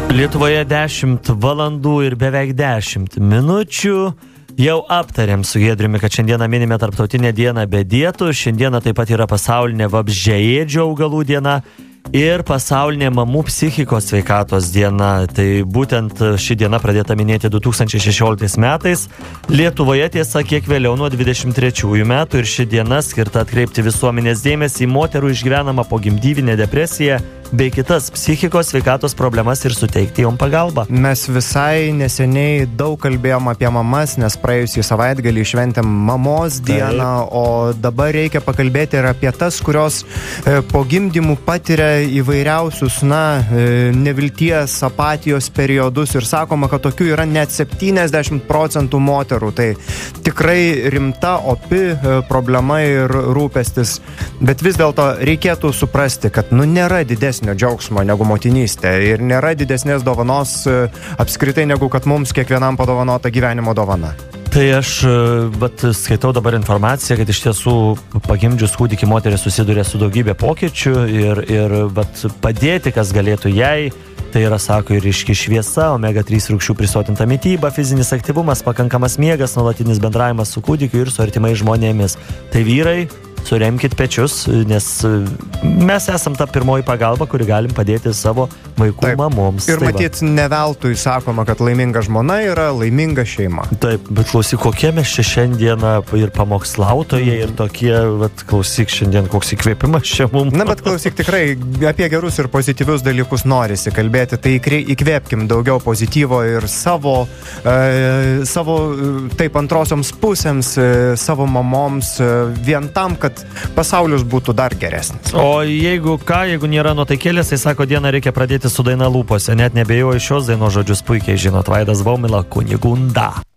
Lietuvoje 10 valandų ir beveik 10 minučių. Jau aptarėm su Giedriumi, kad šiandieną minime tarptautinę dieną be dietų. Šiandieną taip pat yra pasaulinė vabzdžiaėdžių augalų diena ir pasaulinė mamų psichikos sveikatos diena. Tai būtent ši diena pradėta minėti 2016 metais. Lietuvoje tiesa kiek vėliau nuo 23 metų ir ši diena skirta atkreipti visuomenės dėmesį į moterų išgyvenamą pogimdyvinę depresiją bei kitas psichikos sveikatos problemas ir suteikti jom pagalbą. Mes visai neseniai daug kalbėjom apie mamas, nes praėjusį savaitgalį šventėm mamos dieną, o dabar reikia pakalbėti ir apie tas, kurios po gimdymų patiria įvairiausius, nevilties, apatijos periodus ir sakoma, kad tokių yra net 70% moterų. Tai tikrai rimta, opi problema ir rūpestis, bet vis dėlto reikėtų suprasti, kad nėra didesnio džiaugsmo negu motinystė ir nėra didesnės dovanos apskritai negu kad mums kiekvienam padovanota gyvenimo dovana. Tai aš skaitau dabar informaciją, kad iš tiesų pagimdžius kūdikį moteris susiduria su daugybė pokyčių ir padėti, kas galėtų jai. Tai yra, sako, ir ryški šviesa, omega-3 rūgščių prisotinta mityba, fizinis aktyvumas, pakankamas miegas, nuolatinis bendravimas su kūdikiu ir su artimais žmonėmis. Tai vyrai, suremkit pečius, nes mes esam ta pirmoji pagalba, kuri galim padėti savo vaikų mamoms. Ir matyt, ne veltui sakoma, kad laiminga žmona yra laiminga šeima. Taip, bet klausyk, kokie mes čia šiandieną ir pamokslautojai ir tokie, klausyk, šiandien koks įkvėpimas čia mums. Bet klausyk, tikrai apie gerus ir pozityvius dalykus norisi kalbėti, tai įkvėpkim daugiau pozityvo ir savo taip antrosioms pusėms, savo mamoms, vien tam, kad pasaulis būtų dar geresnis. O jeigu nėra nuotaikėlės, tai sako, dieną reikia pradėti su daina lūpose. Net nebejoju, šios dainos žodžius puikiai žinot. Vaidas Baumila, Kunigunda.